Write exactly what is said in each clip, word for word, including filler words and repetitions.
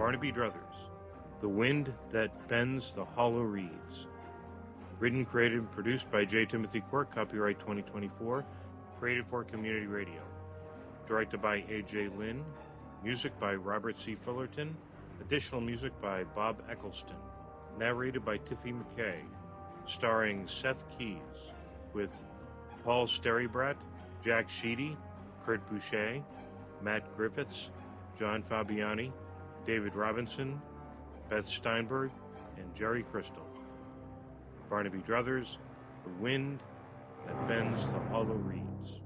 Barnaby Druthers, The Wind That Bends the Hollow Reeds. Written, created, and produced by J. Timothy Quirk, copyright twenty twenty-four, created for Community Radio. Directed by A J. Lynn, music by Robert C. Fullerton, additional music by Bob Eccleston, narrated by Tiffy McKay, starring Seth Keys, with Paul Steribrat, Jack Sheedy, Kurt Boucher, Matt Griffiths, John Fabiani, David Robinson, Beth Steinberg, and Jerry Crystal. Barnaby Druthers, The Wind That Bends the Hollow Reeds.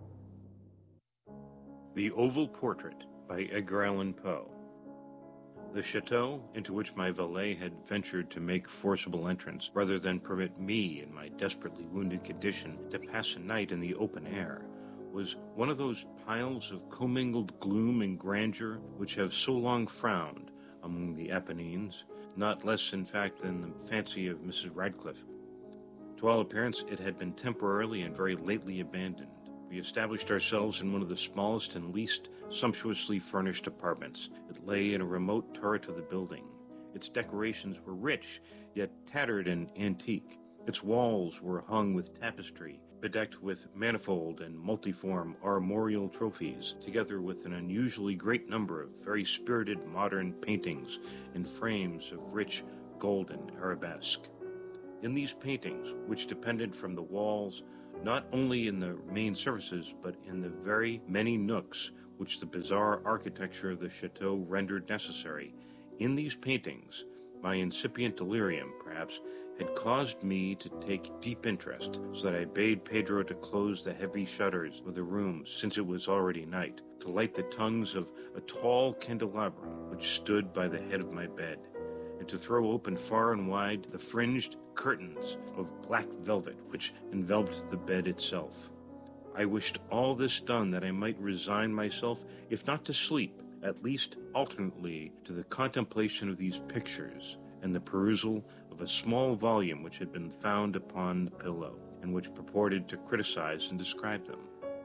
The Oval Portrait by Edgar Allan Poe. The chateau, into which my valet had ventured to make forcible entrance, rather than permit me, in my desperately wounded condition, to pass a night in the open air, was one of those piles of commingled gloom and grandeur which have so long frowned among the Apennines, not less in fact than the fancy of Missus Radcliffe. To all appearance, it had been temporarily and very lately abandoned. We established ourselves in one of the smallest and least sumptuously furnished apartments. It lay in a remote turret of the building. Its decorations were rich, yet tattered and antique. Its walls were hung with tapestry, bedecked with manifold and multiform armorial trophies, together with an unusually great number of very spirited modern paintings in frames of rich golden arabesque. In these paintings, which depended from the walls not only in the main surfaces, but in the very many nooks which the bizarre architecture of the chateau rendered necessary, in these paintings, my incipient delirium, perhaps, had caused me to take deep interest, so that I bade Pedro to close the heavy shutters of the rooms, since it was already night, to light the tongues of a tall candelabrum which stood by the head of my bed, and to throw open far and wide the fringed curtains of black velvet which enveloped the bed itself. I wished all this done that I might resign myself, if not to sleep, at least alternately to the contemplation of these pictures and the perusal of a small volume which had been found upon the pillow, and which purported to criticize and describe them.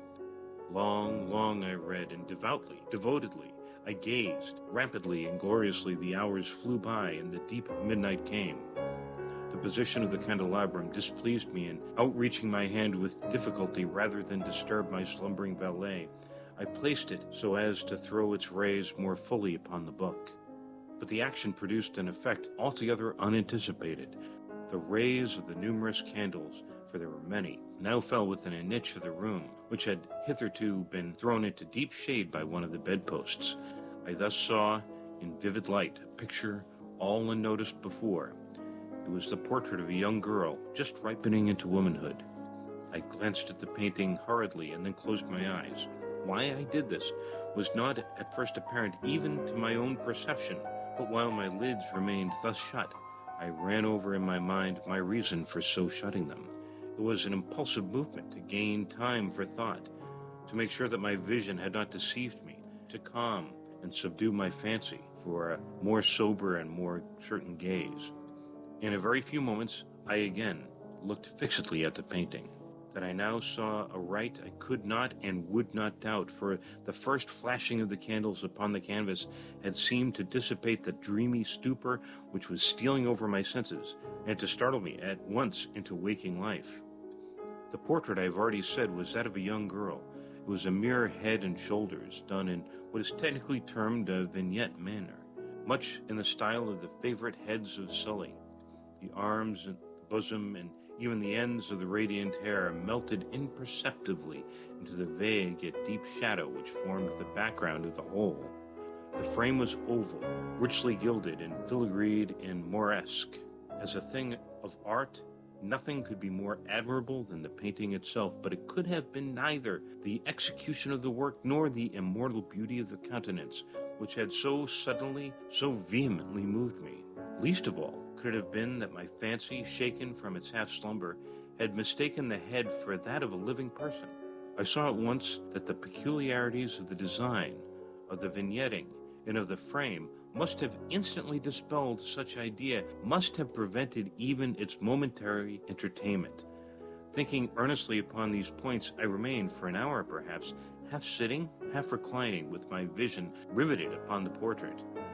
Long, long I read, and devoutly, devotedly, I gazed. Rapidly and gloriously the hours flew by, and the deep midnight came. The position of the candelabrum displeased me, and outreaching my hand with difficulty rather than disturb my slumbering valet, I placed it so as to throw its rays more fully upon the book. But the action produced an effect altogether unanticipated. The rays of the numerous candles, for there were many, now fell within a niche of the room, which had hitherto been thrown into deep shade by one of the bedposts. I thus saw, in vivid light, a picture all unnoticed before. It was the portrait of a young girl, just ripening into womanhood. I glanced at the painting hurriedly and then closed my eyes. Why I did this was not at first apparent even to my own perception, but while my lids remained thus shut, I ran over in my mind my reason for so shutting them. It was an impulsive movement to gain time for thought, to make sure that my vision had not deceived me, to calm and subdue my fancy for a more sober and more certain gaze. In a very few moments, I again looked fixedly at the painting. That I now saw aright I could not and would not doubt, for the first flashing of the candles upon the canvas had seemed to dissipate the dreamy stupor which was stealing over my senses, and to startle me at once into waking life. The portrait, I have already said, was that of a young girl. It was a mere head and shoulders, done in what is technically termed a vignette manner, much in the style of the favorite heads of Sully. The arms and the bosom and even the ends of the radiant hair melted imperceptibly into the vague yet deep shadow which formed the background of the whole. The frame was oval, richly gilded and filigreed in Moresque. As a thing of art, nothing could be more admirable than the painting itself, but it could have been neither the execution of the work nor the immortal beauty of the countenance, which had so suddenly, so vehemently moved me. Least of all could it have been that my fancy, shaken from its half-slumber, had mistaken the head for that of a living person. I saw at once that the peculiarities of the design, of the vignetting, and of the frame must have instantly dispelled such idea, must have prevented even its momentary entertainment. Thinking earnestly upon these points, I remained for an hour perhaps, half sitting, half reclining, with my vision riveted upon the portrait.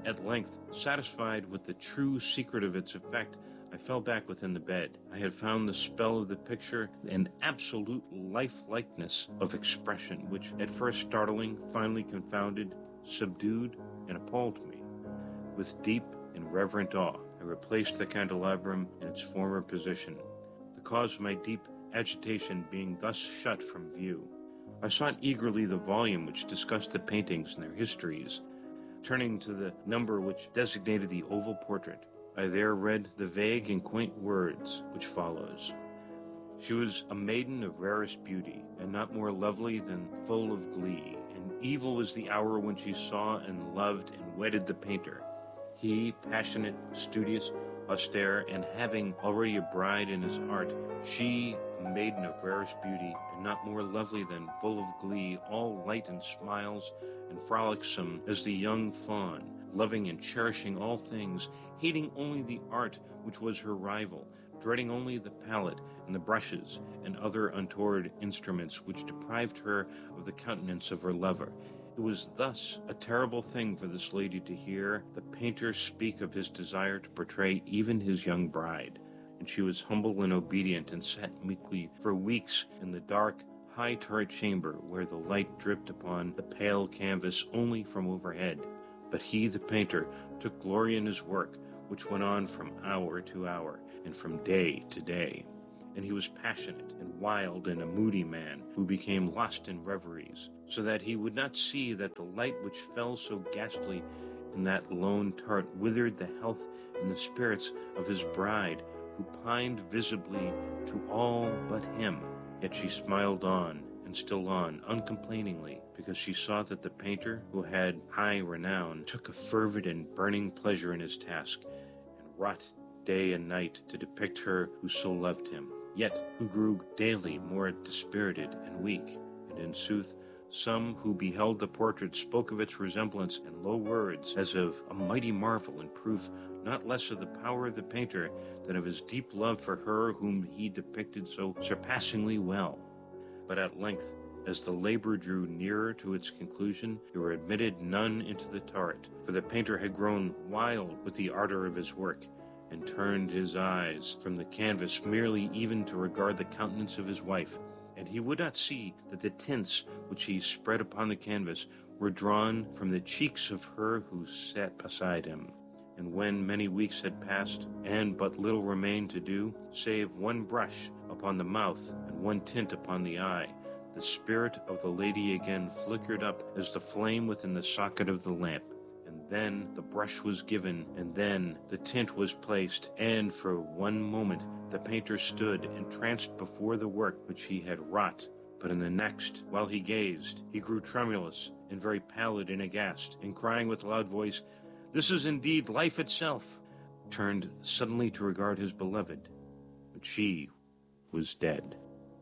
At length, satisfied with the true secret of its effect, I fell back within the bed. I had found the spell of the picture, an absolute lifelikeness of expression, which, at first startling, finally confounded, subdued, and appalled me. With deep and reverent awe, I replaced the candelabrum in its former position, the cause of my deep agitation being thus shut from view. I sought eagerly the volume which discussed the paintings and their histories. Turning to the number which designated the oval portrait, I there read the vague and quaint words which follows. She was a maiden of rarest beauty, and not more lovely than full of glee, and evil was the hour when she saw and loved and wedded the painter. He, passionate, studious, austere, and having already a bride in his art, she, a maiden of rarest beauty, and not more lovely than full of glee, all light and smiles, and frolicsome as the young fawn, loving and cherishing all things, hating only the art which was her rival, dreading only the palette and the brushes and other untoward instruments which deprived her of the countenance of her lover. It was thus a terrible thing for this lady to hear the painter speak of his desire to portray even his young bride, and she was humble and obedient, and sat meekly for weeks in the dark, high turret chamber where the light dripped upon the pale canvas only from overhead. But he, the painter, took glory in his work, which went on from hour to hour, and from day to day. And he was passionate and wild and a moody man, who became lost in reveries, so that he would not see that the light which fell so ghastly in that lone turret withered the health and the spirits of his bride, who pined visibly to all but him. Yet she smiled on, and still on, uncomplainingly, because she saw that the painter, who had high renown, took a fervid and burning pleasure in his task, and wrought day and night to depict her who so loved him, yet who grew daily more dispirited and weak. And in sooth, some who beheld the portrait spoke of its resemblance in low words, as of a mighty marvel, and proof not less of the power of the painter than of his deep love for her whom he depicted so surpassingly well. But at length, as the labor drew nearer to its conclusion, there were admitted none into the turret, for the painter had grown wild with the ardor of his work, and turned his eyes from the canvas merely even to regard the countenance of his wife, and he would not see that the tints which he spread upon the canvas were drawn from the cheeks of her who sat beside him. And when many weeks had passed, and but little remained to do, save one brush upon the mouth and one tint upon the eye, the spirit of the lady again flickered up as the flame within the socket of the lamp. And then the brush was given, and then the tint was placed, and for one moment the painter stood entranced before the work which he had wrought. But in the next, while he gazed, he grew tremulous and very pallid and aghast, and crying with a loud voice, "This is indeed life itself," turned suddenly to regard his beloved, but she was dead.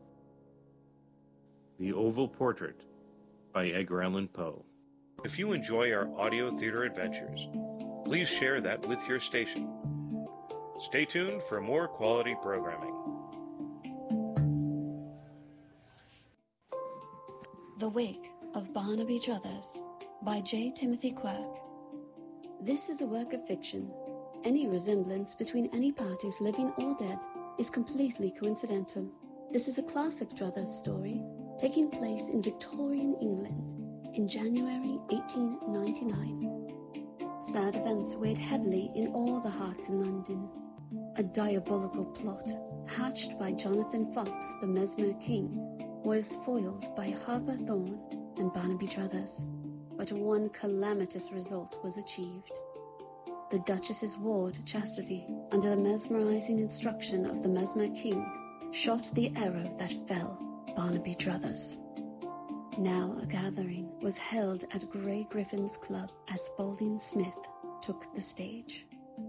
The Oval Portrait by Edgar Allan Poe. If you enjoy our audio theater adventures, please share that with your station. Stay tuned for more quality programming. The Wake of Barnaby Druthers by J. Timothy Quirk. This is a work of fiction. Any resemblance between any parties, living or dead, is completely coincidental. This is a classic Druthers story taking place in Victorian England in January eighteen ninety-nine. Sad events weighed heavily in all the hearts in London. A diabolical plot, hatched by Jonathan Fox, the Mesmer King, was foiled by Harper Thorne and Barnaby Druthers. But one calamitous result was achieved. The Duchess's ward, Chastity, under the mesmerizing instruction of the Mesmer King, shot the arrow that fell Barnaby Druthers. Now a gathering was held at Grey Griffin's club as Spalding Smith took the stage.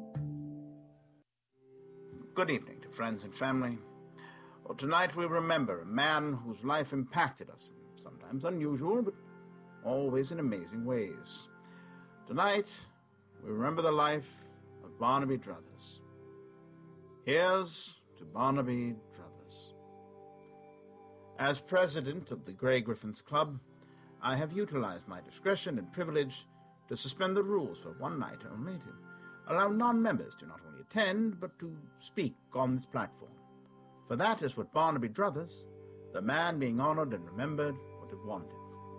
Good evening to friends and family. Well, tonight we remember a man whose life impacted us in sometimes unusual, but always in amazing ways. Tonight, we remember the life of Barnaby Druthers. Here's to Barnaby Druthers. As president of the Grey Griffins Club, I have utilized my discretion and privilege to suspend the rules for one night only, to allow non-members to not only attend, but to speak on this platform. For that is what Barnaby Druthers, the man being honored and remembered, would have wanted.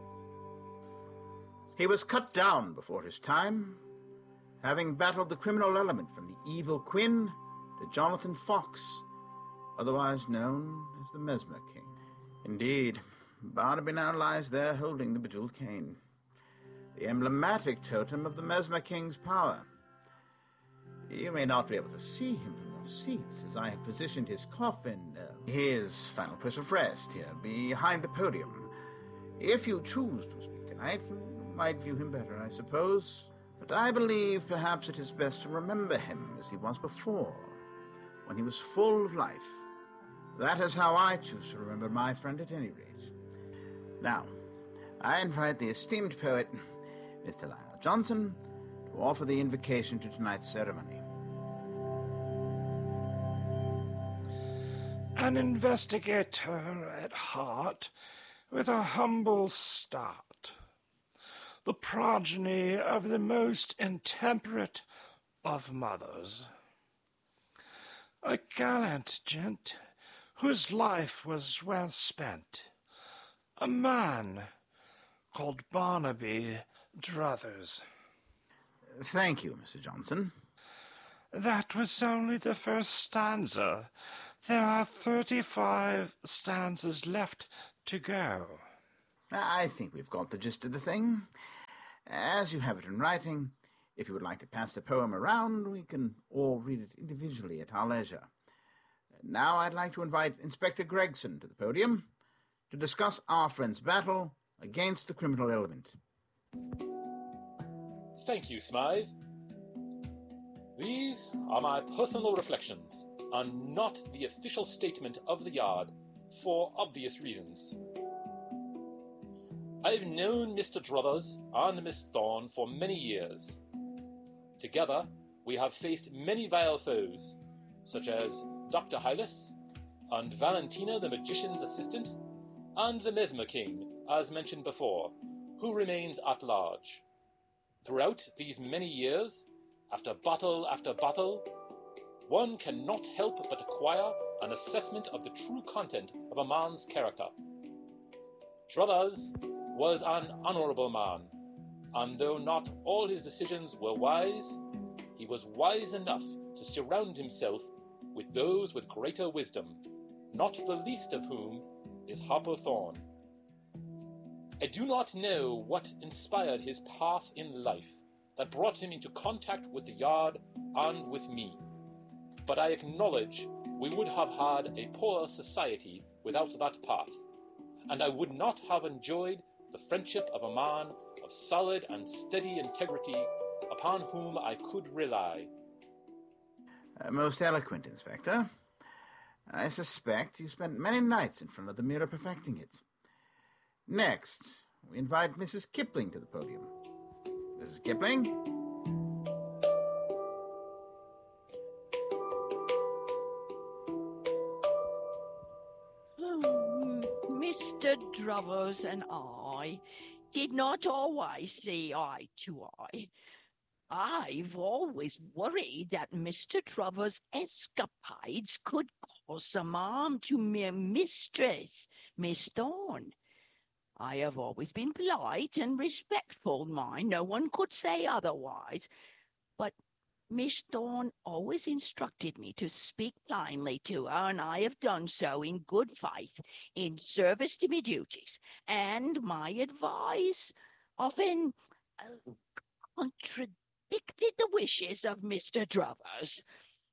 He was cut down before his time, having battled the criminal element from the evil Quinn to Jonathan Fox, otherwise known as the Mesmer King. Indeed, Barnaby now lies there holding the bejeweled cane, the emblematic totem of the Mesmer King's power. You may not be able to see him from your seats, as I have positioned his coffin, uh, his final place of rest, here behind the podium. If you choose to speak tonight, you might view him better, I suppose. But I believe perhaps it is best to remember him as he was before, when he was full of life. That is how I choose to remember my friend at any rate. Now, I invite the esteemed poet, Mister Lionel Johnson, to offer the invocation to tonight's ceremony. An investigator at heart, with a humble start, the progeny of the most intemperate of mothers, a gallant gent whose life was well spent, a man called Barnaby Druthers. Thank you, Mister Johnson. That was only the first stanza. There are thirty-five stanzas left to go. I think we've got the gist of the thing. As you have it in writing, if you would like to pass the poem around, we can all read it individually at our leisure. Now I'd like to invite Inspector Gregson to the podium to discuss our friend's battle against the criminal element. Thank you, Smythe. These are my personal reflections, and not the official statement of the Yard, for obvious reasons. I've known Mister Druthers and Miss Thorne for many years. Together, we have faced many vile foes, such as Doctor Hylas, and Valentina the Magician's assistant, and the Mesmer King, as mentioned before, who remains at large. Throughout these many years, after battle after battle, one cannot help but acquire an assessment of the true content of a man's character. Druthers was an honourable man, and though not all his decisions were wise, he was wise enough to surround himself with those with greater wisdom, not the least of whom is Harper Thorne. I do not know what inspired his path in life that brought him into contact with the Yard and with me, but I acknowledge we would have had a poor society without that path, and I would not have enjoyed the friendship of a man of solid and steady integrity upon whom I could rely. Uh, most eloquent, Inspector. I suspect you spent many nights in front of the mirror perfecting it. Next, we invite Missus Kipling to the podium. Missus Kipling? Oh, Mister Druthers and I did not always see eye to eye. I've always worried that Mister Druthers' escapades could cause some harm to my mistress, Miss Thorne. I have always been polite and respectful, mind, no one could say otherwise, but Miss Thorne always instructed me to speak plainly to her, and I have done so in good faith, in service to my duties, and my advice often uh, contradicted the wishes of Mister Druthers.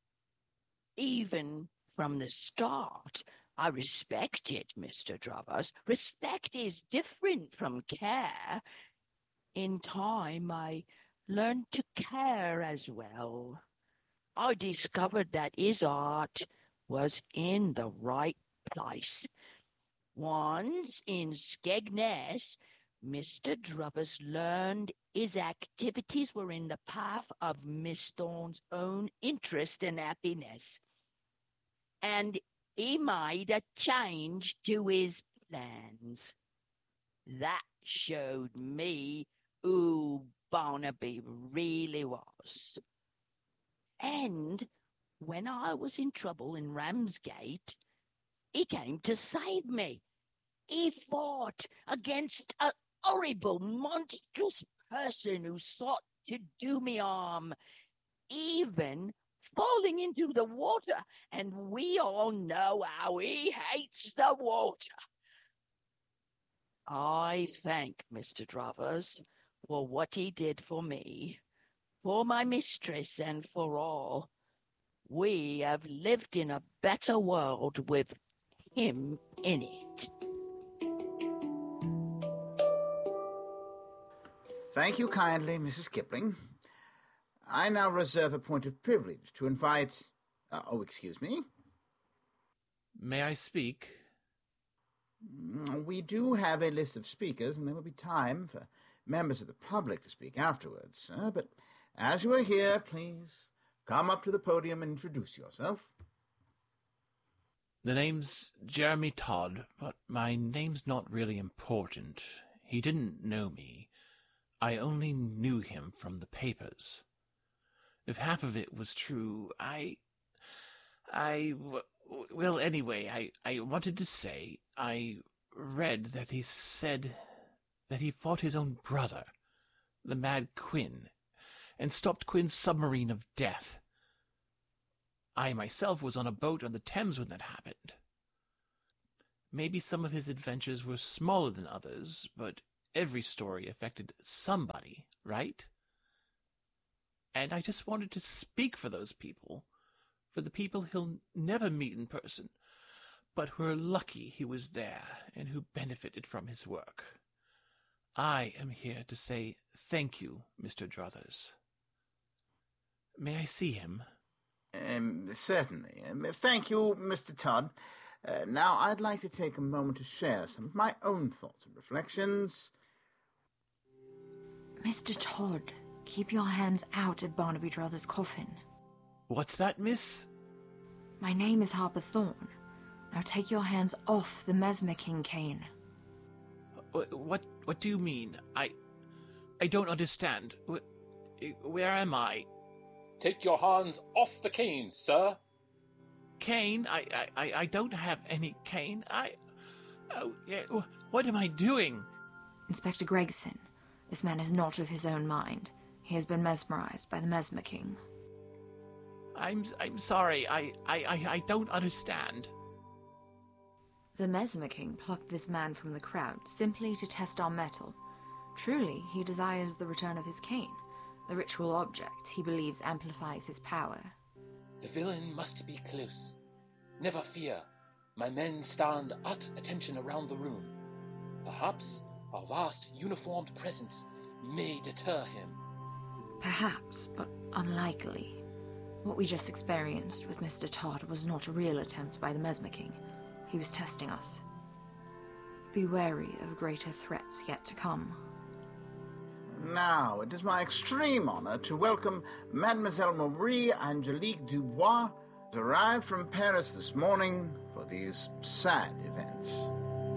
Even from the start, I respected Mister Druthers. Respect is different from care. In time, I learned to care as well. I discovered that his heart was in the right place. Once in Skegness, Mister Druthers learned his activities were in the path of Miss Thorne's own interest and happiness, and he made a change to his plans. That showed me who Barnaby really was. And when I was in trouble in Ramsgate, he came to save me. He fought against a horrible, monstrous person who sought to do me harm, even falling into the water, and we all know how he hates the water. I thank Mister Travers for what he did for me, for my mistress, and for all. We have lived in a better world with him in it. Thank you kindly, Missus Kipling. I now reserve a point of privilege to invite... Uh, oh, excuse me. May I speak? We do have a list of speakers, and there will be time for members of the public to speak afterwards, sir. But as you are here, please come up to the podium and introduce yourself. The name's Jeremy Todd, but my name's not really important. He didn't know me. I only knew him from the papers. If half of it was true, I... I... Well, anyway, I, I wanted to say I read that he said that he fought his own brother, the Mad Quinn, and stopped Quinn's submarine of death. I myself was on a boat on the Thames when that happened. Maybe some of his adventures were smaller than others, but every story affected somebody, right? And I just wanted to speak for those people, for the people he'll never meet in person, but who are lucky he was there and who benefited from his work. I am here to say thank you, Mister Druthers. May I see him? Um, certainly. Um, thank you, Mister Todd. Uh, now, I'd like to take a moment to share some of my own thoughts and reflections. Mister Todd, keep your hands out of Barnaby Druthers' coffin. What's that, miss? My name is Harper Thorne. Now take your hands off the Mesmer King cane. What, what, what do you mean? I, I don't understand. Where, where am I? Take your hands off the cane, sir. Cane? I, I, I don't have any cane. I, oh, yeah, what am I doing? Inspector Gregson, this man is not of his own mind. He has been mesmerized by the Mesmer King. I'm, I'm sorry. I, I, I, I don't understand. The Mesmer King plucked this man from the crowd simply to test our mettle. Truly, he desires the return of his cane. The ritual object, he believes, amplifies his power. The villain must be close. Never fear. My men stand at attention around the room. Perhaps our vast uniformed presence may deter him. Perhaps, but unlikely. What we just experienced with Mister Todd was not a real attempt by the Mesmer King. He was testing us. Be wary of greater threats yet to come. Now, it is my extreme honor to welcome Mademoiselle Marie Angelique Dubois, who arrived from Paris this morning for these sad events.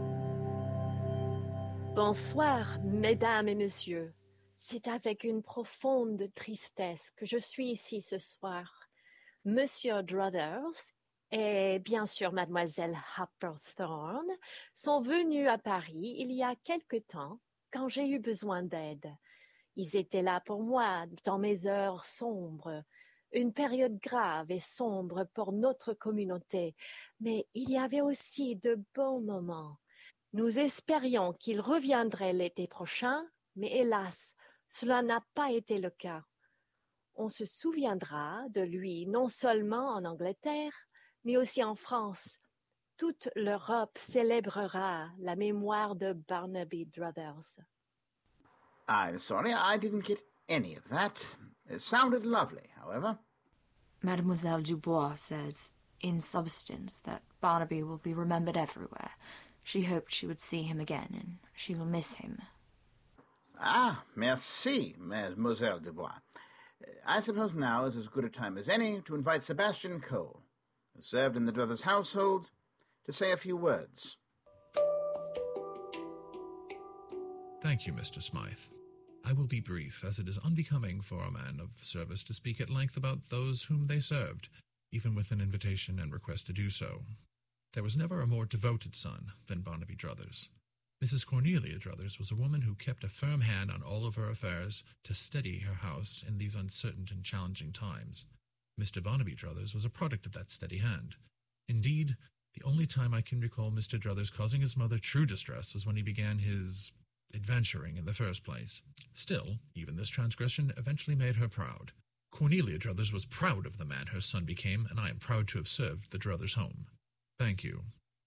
Bonsoir, mesdames et messieurs. C'est avec une profonde tristesse que je suis ici ce soir. Monsieur Druthers et bien sûr Mademoiselle Harper Thorne sont venus à Paris il y a quelque temps quand j'ai eu besoin d'aide. Ils étaient là pour moi dans mes heures sombres, une période grave et sombre pour notre communauté, mais il y avait aussi de bons moments. Nous espérions qu'il reviendrait l'été prochain, mais hélas, cela n'a pas été le cas. On se souviendra de lui non seulement en Angleterre, mais aussi en France. Toute l'Europe célébrera la mémoire de Barnaby Druthers. I'm sorry, I didn't get any of that. It sounded lovely, however. Mademoiselle Dubois says, in substance, that Barnaby will be remembered everywhere. She hoped she would see him again, and she will miss him. Ah, merci, Mademoiselle Dubois. I suppose now is as good a time as any to invite Sebastian Cole, who served in the Druthers household, to say a few words. Thank you, Mister Smythe. I will be brief, as it is unbecoming for a man of service to speak at length about those whom they served, even with an invitation and request to do so. There was never a more devoted son than Barnaby Druthers. Missus Cornelia Druthers was a woman who kept a firm hand on all of her affairs to steady her house in these uncertain and challenging times. Mister Barnaby Druthers was a product of that steady hand. Indeed, the only time I can recall Mister Druthers causing his mother true distress was when he began his adventuring in the first place. Still, even this transgression eventually made her proud. Cornelia Druthers was proud of the man her son became, and I am proud to have served the Druthers home. Thank you.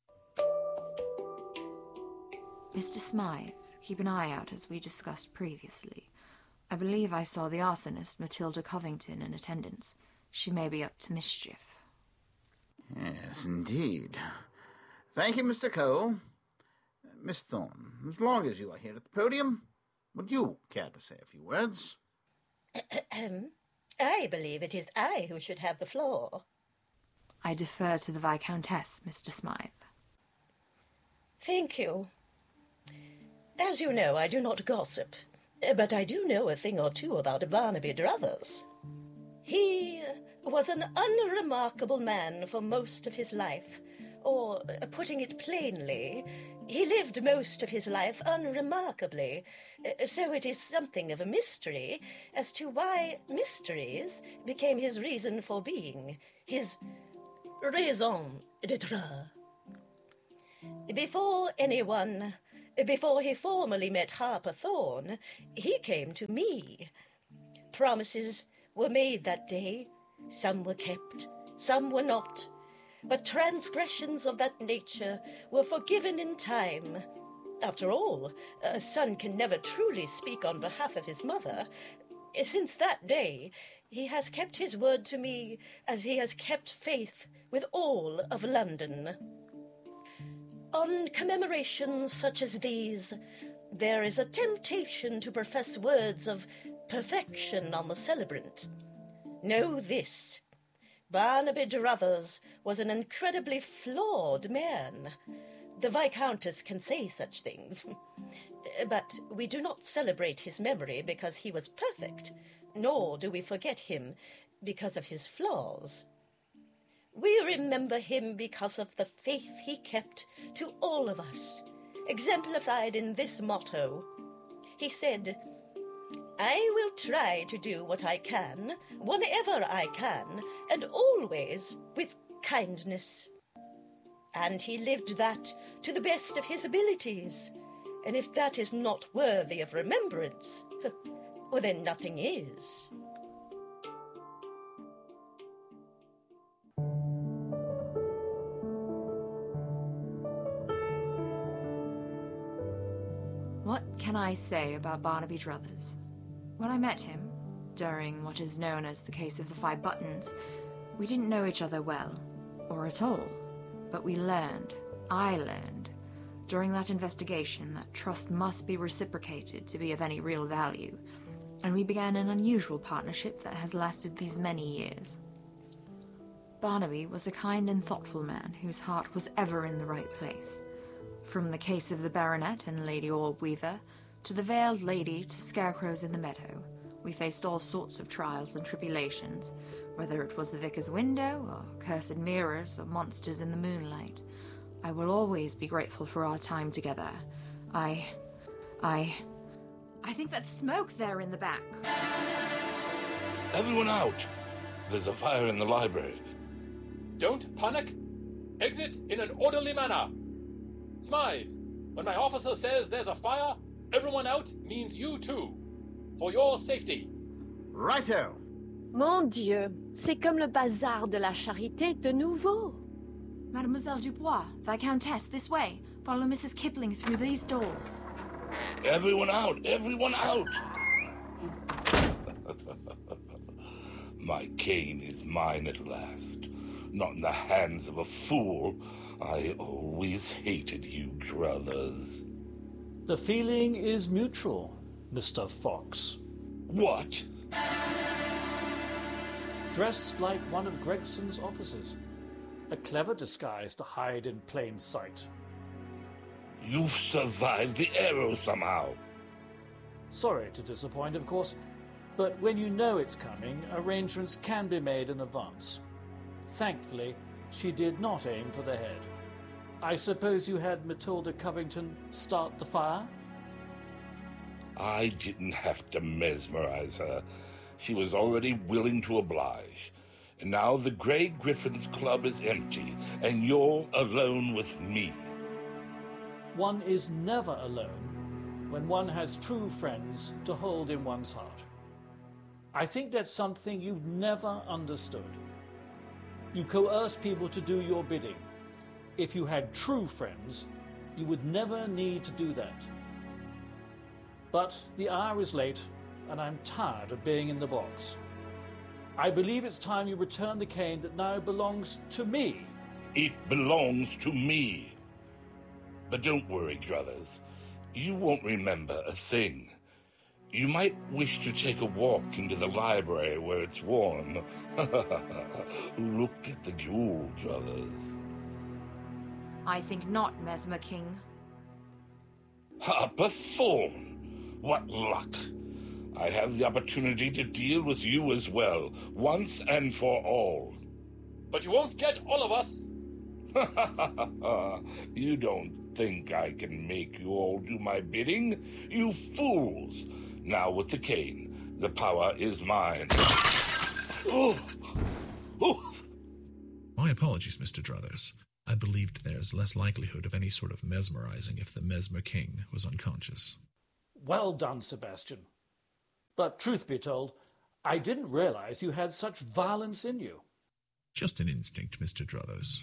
Mister Smythe, keep an eye out as we discussed previously. I believe I saw the arsonist, Matilda Covington, in attendance. She may be up to mischief. Yes, indeed. Thank you, Mister Cole. Uh, Miss Thorne, as long as you are here at the podium, would you care to say a few words? I believe it is I who should have the floor. I defer to the Viscountess, Mister Smythe. Thank you. As you know, I do not gossip, but I do know a thing or two about Barnaby Druthers. He was an unremarkable man for most of his life, or, putting it plainly, he lived most of his life unremarkably, so it is something of a mystery as to why mysteries became his reason for being, his raison d'être. Before anyone, before he formally met Harper Thorne, he came to me. Promises were made that day. Some were kept, some were not. But transgressions of that nature were forgiven in time. After all, a son can never truly speak on behalf of his mother. Since that day, he has kept his word to me as he has kept faith with all of London. On commemorations such as these, there is a temptation to profess words of perfection on the celebrant. Know this: Barnaby Druthers was an incredibly flawed man. The Viscountess can say such things. But we do not celebrate his memory because he was perfect, nor do we forget him because of his flaws. We remember him because of the faith he kept to all of us, exemplified in this motto. He said, "I will try to do what I can, whenever I can, and always with kindness." And he lived that to the best of his abilities. And if that is not worthy of remembrance, well, then nothing is. What can I say about Barnaby Druthers? When I met him, during what is known as the case of the Five Buttons, we didn't know each other well, or at all, but we learned, I learned, during that investigation that trust must be reciprocated to be of any real value, and we began an unusual partnership that has lasted these many years. Barnaby was a kind and thoughtful man whose heart was ever in the right place. From the case of the Baronet and Lady Orb-Weaver, to the Veiled Lady to Scarecrows in the Meadow, we faced all sorts of trials and tribulations, whether it was the Vicar's window, or cursed mirrors, or monsters in the moonlight. I will always be grateful for our time together. I... I... I think that's smoke there in the back. Everyone out! There's a fire in the library. Don't panic! Exit in an orderly manner! Smythe, when my officer says there's a fire, everyone out means you too. For your safety. Righto! Mon Dieu, c'est comme le bazar de la charité de nouveau. Mademoiselle Dubois, Viscountess, this way. Follow Missus Kipling through these doors. Everyone out! Everyone out! My cane is mine at last. Not in the hands of a fool. I always hated you, Druthers. The feeling is mutual, Mister Fox. What? Dressed like one of Gregson's officers. A clever disguise to hide in plain sight. You've survived the arrow somehow. Sorry to disappoint, of course, but when you know it's coming, arrangements can be made in advance. Thankfully, she did not aim for the head. I suppose you had Matilda Covington start the fire? I didn't have to mesmerize her. She was already willing to oblige. And now the Grey Griffins Club is empty, and you're alone with me. One is never alone when one has true friends to hold in one's heart. I think that's something you never understood. You coerce people to do your bidding. If you had true friends, you would never need to do that. But the hour is late, and I'm tired of being in the box. I believe it's time you return the cane that now belongs to me. It belongs to me. But don't worry, Druthers. You won't remember a thing. You might wish to take a walk into the library where it's warm. Look at the jewel, Druthers. I think not, Mesmer King. Harper Thorne! What luck! I have the opportunity to deal with you as well, once and for all. But you won't get all of us! You don't think I can make you all do my bidding? You fools! Now with the cane, the power is mine. Oh. Oh. My apologies, Mister Druthers. I believed there's less likelihood of any sort of mesmerizing if the Mesmer King was unconscious. Well done, Sebastian. But truth be told, I didn't realize you had such violence in you. Just an instinct, Mister Druthers.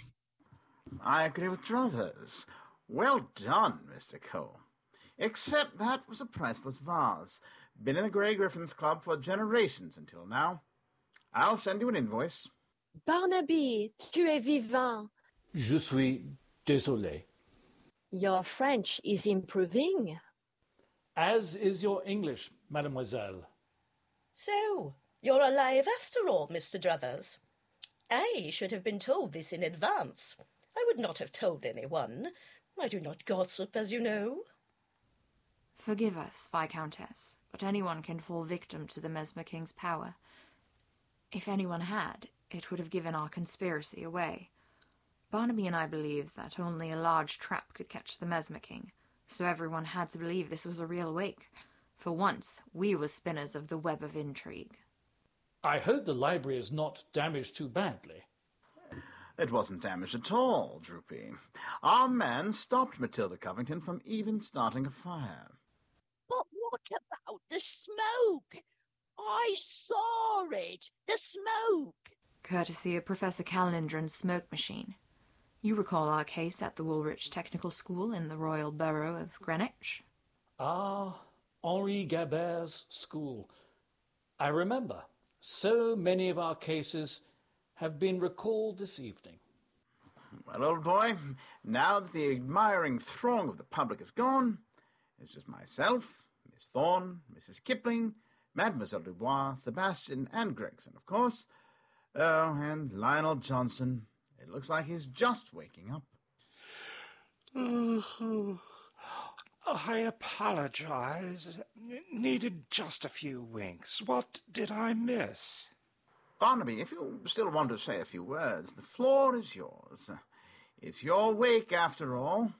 I agree with Druthers. Well done, Mister Cole. Except that was a priceless vase. Been in the Grey Griffins Club for generations until now. I'll send you an invoice. Barnaby, tu es vivant. Je suis désolé. Your French is improving. As is your English, mademoiselle. So, you're alive after all, Mister Druthers. I should have been told this in advance. I would not have told anyone. I do not gossip, as you know. Forgive us, Viscountess, but anyone can fall victim to the Mesmer King's power. If anyone had, it would have given our conspiracy away. Barnaby and I believed that only a large trap could catch the Mesmer King, so everyone had to believe this was a real wake. For once, we were spinners of the web of intrigue. I hope the library is not damaged too badly. It wasn't damaged at all, Droopy. Our man stopped Matilda Covington from even starting a fire. But what about the smoke? I saw it! The smoke! Courtesy of Professor Calindron's smoke machine. You recall our case at the Woolwich Technical School in the Royal Borough of Greenwich? Ah, Henri Gabert's school. I remember. So many of our cases have been recalled this evening. Well, old boy, now that the admiring throng of the public is gone, it's just myself, Miss Thorne, Missus Kipling, Mademoiselle Dubois, Sebastian, and Gregson, of course. Oh, and Lionel Johnson. It looks like he's just waking up. Oh, I apologize. Needed just a few winks. What did I miss? Barnaby, if you still want to say a few words, the floor is yours. It's your wake, after all.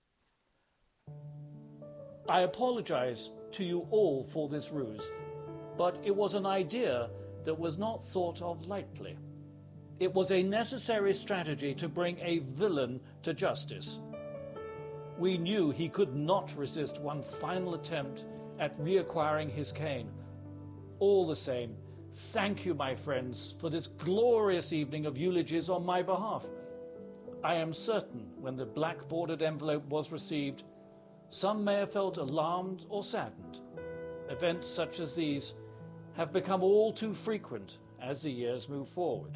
I apologize to you all for this ruse, but it was an idea that was not thought of lightly. It was a necessary strategy to bring a villain to justice. We knew he could not resist one final attempt at reacquiring his cane. All the same, thank you, my friends, for this glorious evening of eulogies on my behalf. I am certain when the black-bordered envelope was received, some may have felt alarmed or saddened. Events such as these have become all too frequent as the years move forward.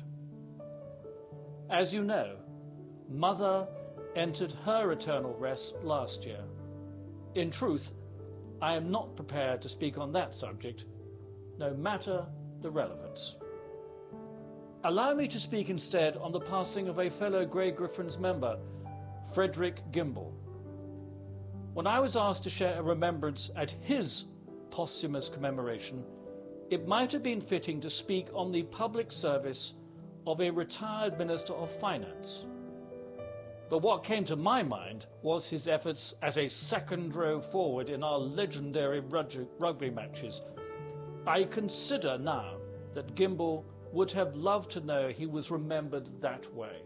As you know, Mother entered her eternal rest last year. In truth, I am not prepared to speak on that subject, no matter the relevance. Allow me to speak instead on the passing of a fellow Grey Griffins member, Frederick Gimble. When I was asked to share a remembrance at his posthumous commemoration, it might have been fitting to speak on the public service of a retired Minister of Finance. But what came to my mind was his efforts as a second row forward in our legendary rugby matches. I consider now that Gimble would have loved to know he was remembered that way.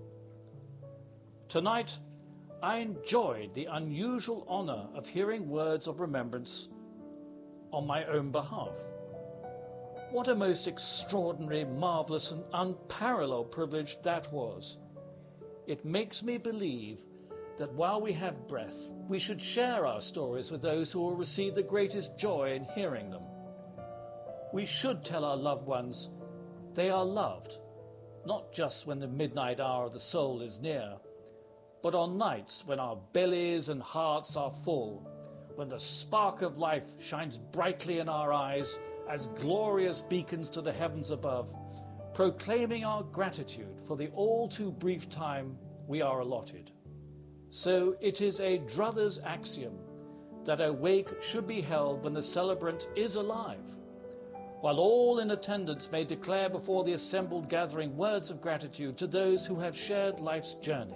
Tonight, I enjoyed the unusual honour of hearing words of remembrance on my own behalf. What a most extraordinary, marvellous and unparalleled privilege that was. It makes me believe that while we have breath, we should share our stories with those who will receive the greatest joy in hearing them. We should tell our loved ones they are loved, not just when the midnight hour of the soul is near, but on nights when our bellies and hearts are full, when the spark of life shines brightly in our eyes as glorious beacons to the heavens above, proclaiming our gratitude for the all-too-brief time we are allotted. So it is a Druthers axiom that a wake should be held when the celebrant is alive, while all in attendance may declare before the assembled gathering words of gratitude to those who have shared life's journey.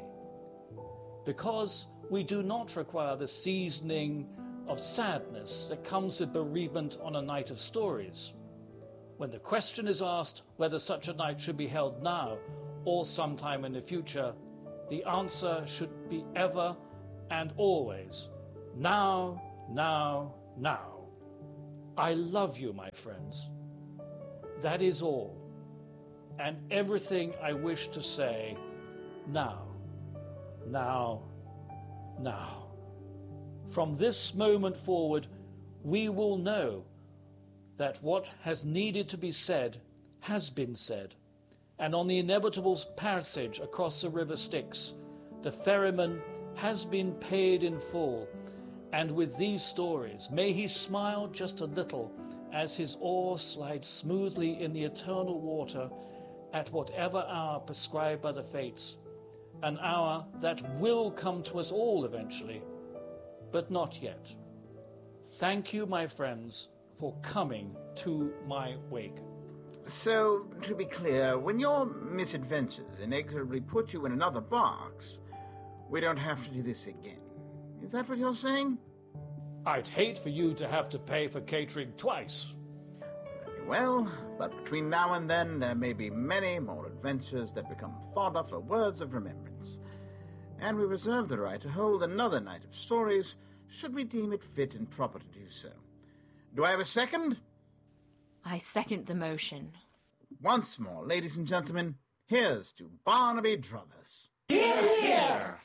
Because we do not require the seasoning of sadness that comes with bereavement on a night of stories. When the question is asked whether such a night should be held now or sometime in the future, the answer should be ever and always, now, now, now. I love you, my friends. That is all, and everything I wish to say now, now, now. From this moment forward, we will know that what has needed to be said has been said, and on the inevitable passage across the river Styx, the ferryman has been paid in full, and with these stories may he smile just a little as his oar slides smoothly in the eternal water at whatever hour prescribed by the fates, an hour that will come to us all eventually, but not yet. Thank you, my friends, for coming to my wake. So, to be clear, when your misadventures inexorably put you in another box, we don't have to do this again. Is that what you're saying? I'd hate for you to have to pay for catering twice. Very well, but between now and then there may be many more adventures that become fodder for words of remembrance, and we reserve the right to hold another night of stories should we deem it fit and proper to do so. Do I have a second? I second the motion. Once more, ladies and gentlemen, here's to Barnaby Druthers. Hear, hear!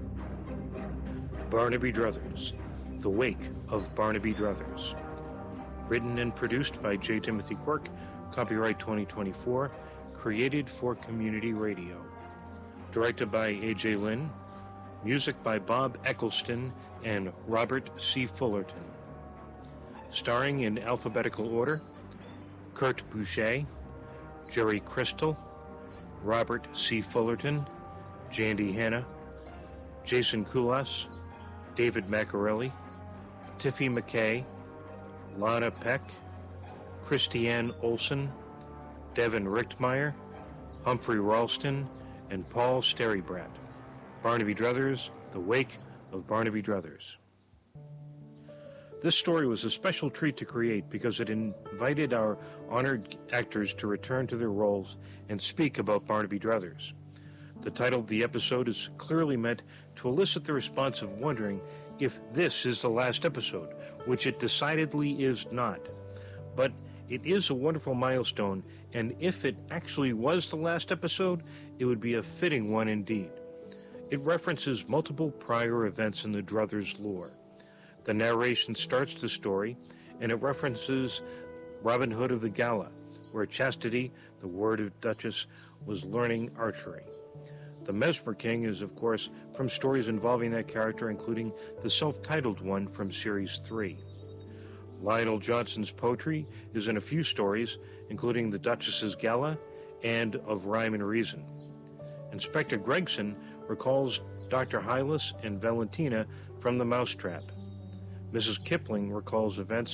Barnaby Druthers, The Wake of Barnaby Druthers. Written and produced by J. Timothy Quirk, copyright twenty twenty-four, created for community radio. Directed by A J. Lynn, music by Bob Eccleston and Robert C. Fullerton. Starring in alphabetical order, Kurt Boucher, Jerry Crystal, Robert C. Fullerton, Jandy Hanna, Jason Kulas, David Macarelli, Tiffy McKay, Lana Peck, Christiane Olson, Devin Richtmeyer, Humphrey Ralston, and Paul Sterybrat. Barnaby Druthers, The Wake of Barnaby Druthers. This story was a special treat to create because it invited our honored actors to return to their roles and speak about Barnaby Druthers. The title of the episode is clearly meant to elicit the response of wondering if this is the last episode, which it decidedly is not. But it is a wonderful milestone, and if it actually was the last episode, it would be a fitting one indeed. It references multiple prior events in the Druthers lore. The narration starts the story, and it references Robin Hood of the Gala, where Chastity, the ward of Duchess, was learning archery. The Mesmer King is, of course, from stories involving that character, including the self-titled one from Series three. Lionel Johnson's poetry is in a few stories, including The Duchess's Gala and Of Rhyme and Reason. Inspector Gregson recalls Doctor Hylas and Valentina from The Mousetrap. Missus Kipling recalls events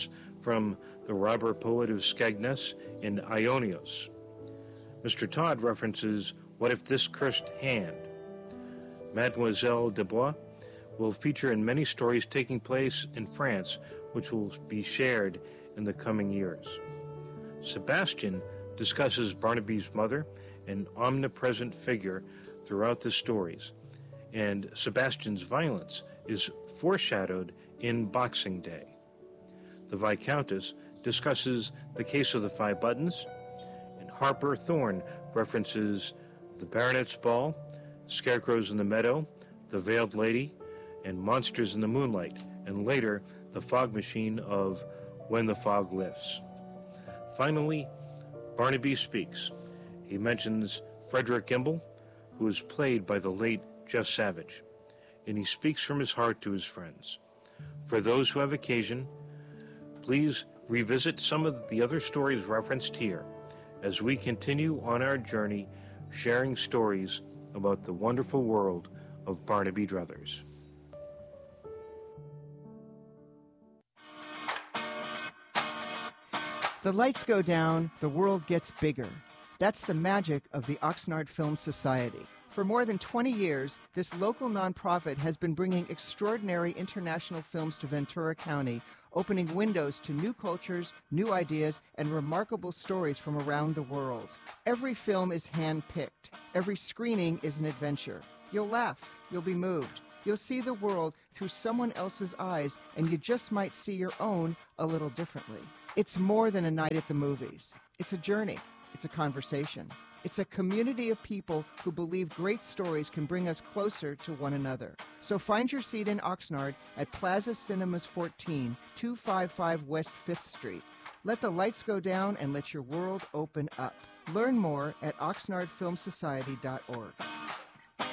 from the robber poet of Skegness in Ionios. Mister Todd references What If This Cursed Hand? Mademoiselle Dubois will feature in many stories taking place in France, which will be shared in the coming years. Sebastian discusses Barnaby's mother, an omnipresent figure throughout the stories, and Sebastian's violence is foreshadowed in Boxing Day. The Viscountess discusses the case of the Five Buttons, and Harper Thorne references the Baronet's Ball, Scarecrows in the Meadow, The Veiled Lady, and Monsters in the Moonlight, and later the fog machine of When the Fog Lifts. Finally, Barnaby speaks. He mentions Frederick Gimble, who is played by the late Jeff Savage, and he speaks from his heart to his friends. For those who have occasion, please revisit some of the other stories referenced here as we continue on our journey sharing stories about the wonderful world of Barnaby Druthers. The lights go down, the world gets bigger. That's the magic of the Oxnard Film Society. For more than twenty years, this local nonprofit has been bringing extraordinary international films to Ventura County, opening windows to new cultures, new ideas, and remarkable stories from around the world. Every film is hand-picked. Every screening is an adventure. You'll laugh. You'll be moved. You'll see the world through someone else's eyes, and you just might see your own a little differently. It's more than a night at the movies. It's a journey. It's a conversation. It's a community of people who believe great stories can bring us closer to one another. So find your seat in Oxnard at Plaza Cinemas fourteen, two fifty-five West fifth Street. Let the lights go down and let your world open up. Learn more at oxnard film society dot org.